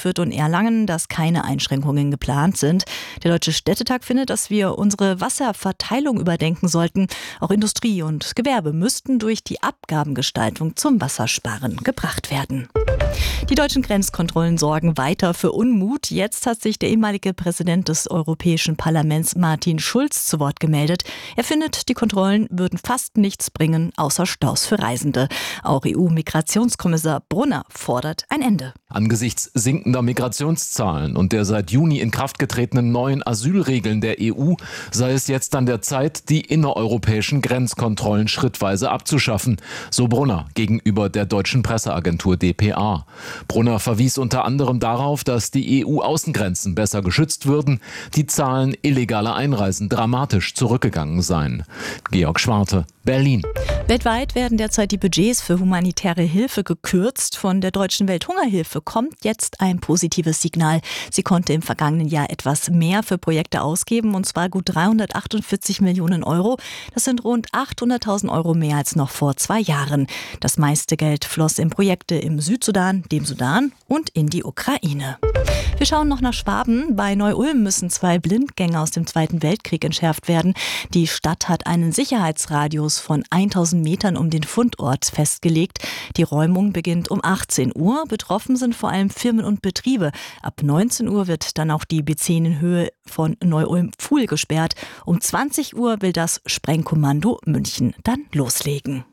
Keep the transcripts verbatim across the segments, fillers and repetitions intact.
Fürth und Erlangen, dass keine Einschränkungen geplant sind. Der Deutsche Städtetag findet, dass wir unsere Wasserverteilung überdenken sollten. Auch Industrie und Gewerbe müssten durch die Abgabengestaltung zum Wassersparen gebracht werden. Die deutschen Grenzkontrollen sorgen weiter für Unmut. Jetzt hat sich der ehemalige Präsident des Europäischen Parlaments Martin Schulz zu Wort gemeldet. Er findet, die Kontrollen würden fast nichts bringen, außer Staus für Reisende. Auch E U-Migrationskommissar Brunner fordert ein Ende. Angesichts sinkender Migrationszahlen und der seit Juni in Kraft getretenen neuen Asylregeln der E U sei es jetzt an der Zeit, die innereuropäischen Grenzkontrollen schrittweise abzuschaffen, so Brunner gegenüber der deutschen Presseagentur D P A. Brunner verwies unter anderem darauf, dass die E U-Außengrenzen besser geschützt würden, die Zahlen illegaler Einreisen dramatisch zurückgegangen seien. Georg Schwarte, Berlin. Weltweit werden derzeit die Budgets für humanitäre Hilfe gekürzt. Von der Deutschen Welthungerhilfe kommt jetzt ein positives Signal. Sie konnte im vergangenen Jahr etwas mehr für Projekte ausgeben, und zwar gut dreihundertachtundvierzig Millionen Euro. Das sind rund achthunderttausend Euro mehr als noch vor zwei Jahren. Das meiste Geld floss in Projekte im Südsudan, dem Sudan und in die Ukraine. Wir schauen noch nach Schwaben. Bei Neu-Ulm müssen zwei Blindgänger aus dem Zweiten Weltkrieg entschärft werden. Die Stadt hat einen Sicherheitsradius von tausend Metern um den Fundort festgelegt. Die Räumung beginnt um achtzehn Uhr. Betroffen sind vor allem Firmen und Betriebe. Ab neunzehn Uhr wird dann auch die B zehn in Höhe von Neu-Ulm-Pfuhl gesperrt. Um zwanzig Uhr will das Sprengkommando München dann loslegen.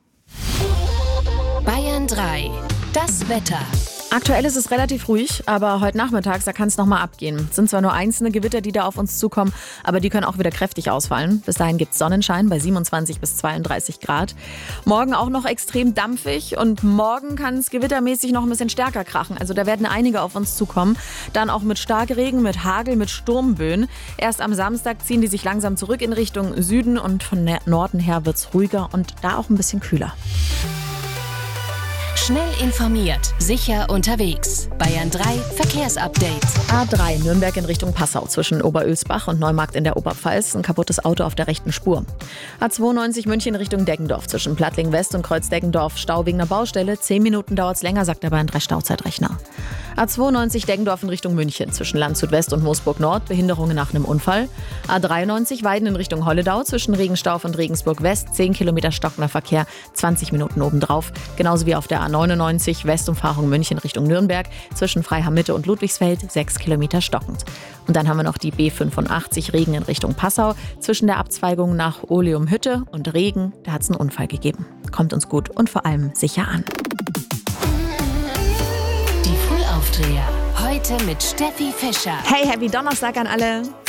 Bayern drei. Das Wetter. Aktuell ist es relativ ruhig, aber heute Nachmittags, da kann es nochmal abgehen. Es sind zwar nur einzelne Gewitter, die da auf uns zukommen, aber die können auch wieder kräftig ausfallen. Bis dahin gibt es Sonnenschein bei siebenundzwanzig bis zweiunddreißig Grad. Morgen auch noch extrem dampfig und morgen kann es gewittermäßig noch ein bisschen stärker krachen. Also da werden einige auf uns zukommen. Dann auch mit Starkregen, mit Hagel, mit Sturmböen. Erst am Samstag ziehen die sich langsam zurück in Richtung Süden und von Norden her wird es ruhiger und da auch ein bisschen kühler. Schnell informiert, sicher unterwegs. Bayern drei Verkehrsupdate. A drei Nürnberg in Richtung Passau zwischen Oberölsbach und Neumarkt in der Oberpfalz. Ein kaputtes Auto auf der rechten Spur. A zweiundneunzig München Richtung Deggendorf zwischen Plattling West und Kreuz Deggendorf. Stau wegen einer Baustelle. Zehn Minuten dauert es länger, sagt aber ein drei Stauzeitrechner. A zweiundneunzig Deggendorf in Richtung München zwischen Landshut West und Moosburg Nord. Behinderungen nach einem Unfall. A dreiundneunzig Weiden in Richtung Holledau zwischen Regenstauf und Regensburg West. zehn Kilometer stockender Verkehr. zwanzig Minuten obendrauf. Genauso wie auf der A neunundneunzig Westumfahrung München Richtung Nürnberg zwischen Freiham Mitte und Ludwigsfeld. sechs Kilometer stockend. Und dann haben wir noch die B fünfundachtzig Regen in Richtung Passau zwischen der Abzweigung nach Oleumhütte und Regen. Da hat es einen Unfall gegeben. Kommt uns gut und vor allem sicher an. Die Frühaufdreher. Heute mit Steffi Fischer. Hey, Happy Donnerstag an alle.